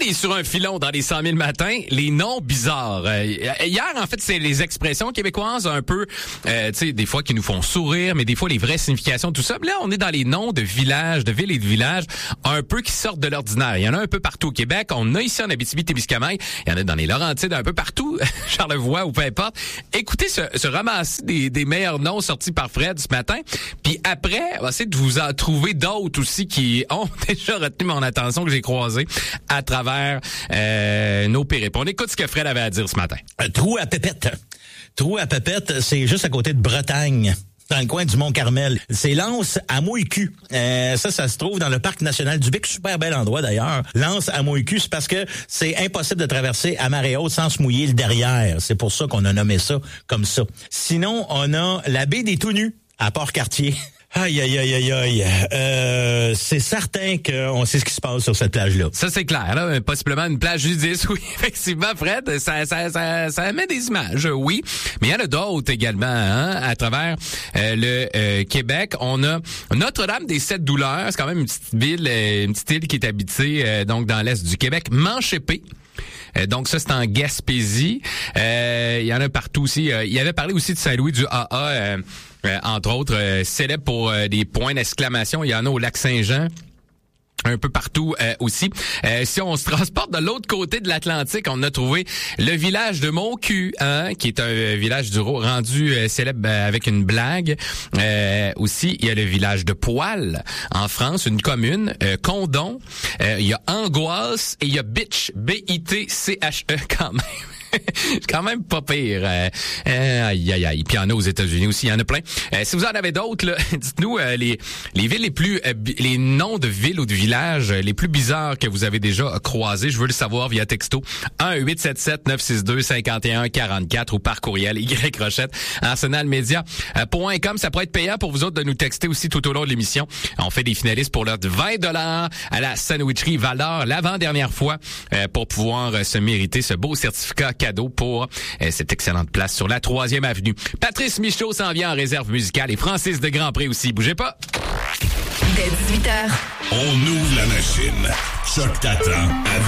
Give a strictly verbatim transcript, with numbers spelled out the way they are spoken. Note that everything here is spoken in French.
des sur un filon dans les cent mille matins, les noms bizarres. Euh, hier, en fait, c'est les expressions québécoises un peu, euh, tu sais, des fois qui nous font sourire, mais des fois les vraies significations, tout ça. Là, on est dans les noms de villages, de villes et de villages, un peu qui sortent de l'ordinaire. Il y en a un peu partout au Québec. On a ici en Abitibi-Témiscamingue. Il y en a dans les Laurentides, un peu partout, Charlevoix ou peu importe. Écoutez ce, ce ramassis des, des meilleurs noms sortis par Fred ce matin. Puis après, on va essayer de vous en trouver d'autres aussi qui ont déjà retenu mon attention, que j'ai croisé à travers euh, nos périples. On écoute ce que Fred avait à dire ce matin. Un trou à Pépette. Trou à Pépette, c'est juste à côté de Bretagne, dans le coin du Mont-Carmel. C'est l'Anse à Mouicu. Euh, ça, ça se trouve dans le parc national du Bic. Super bel endroit, d'ailleurs. L'Anse à Mouicu, c'est parce que c'est impossible de traverser à marée haute sans se mouiller le derrière. C'est pour ça qu'on a nommé ça comme ça. Sinon, on a la baie des Tout-Nus à Port-Cartier. Aïe, aïe, aïe, aïe, aïe. Euh, c'est certain qu'on sait ce qui se passe sur cette plage-là. Ça, c'est clair, là. Possiblement une plage nudiste, oui. Effectivement, Fred, ça, ça, ça, ça met des images, oui. Mais il y en a d'autres également, hein, à travers euh, le euh, Québec. On a Notre-Dame des Sept Douleurs. C'est quand même une petite ville, une petite île qui est habitée, euh, donc, dans l'est du Québec. Manchépé. Euh, donc ça, c'est en Gaspésie. Euh, il y en a partout aussi. Euh, il avait parlé aussi de Saint-Louis du A A, euh, euh, entre autres, euh, célèbre pour euh, des points d'exclamation. Il y en a au lac Saint-Jean. Un peu partout euh, aussi. Euh, si on se transporte de l'autre côté de l'Atlantique, on a trouvé le village de Montcu, hein, qui est un euh, village du Rhône rendu euh, célèbre euh, avec une blague. Euh, aussi, il y a le village de Poil en France, une commune. Euh, Condon. Euh, il y a Angoisse et il y a Bitch, B I T C H E quand même. C'est quand même pas pire. Euh, euh, aïe, aïe, aïe. Puis il y en a aux États-Unis aussi, il y en a plein. Euh, si vous en avez d'autres, là, dites-nous euh, les les villes les plus, euh, les noms de villes ou de villages euh, les plus bizarres que vous avez déjà euh, croisés. Je veux le savoir via texto un huit sept sept neuf six deux cinq un quatre quatre ou par courriel Y Rochette arsenalmedia point com. Ça pourrait être payant pour vous autres de nous texter aussi tout au long de l'émission. On fait des finalistes pour l'heure de vingt dollars à la sandwicherie Val-d'Or l'avant-dernière fois euh, pour pouvoir euh, se mériter ce beau certificat cadeau pour euh, cette excellente place sur la troisième avenue. Patrice Michaud s'en vient en réserve musicale et Francis de Grandpré aussi. Bougez pas. Dès dix-huit heures. On ouvre la machine. Choc t'attend.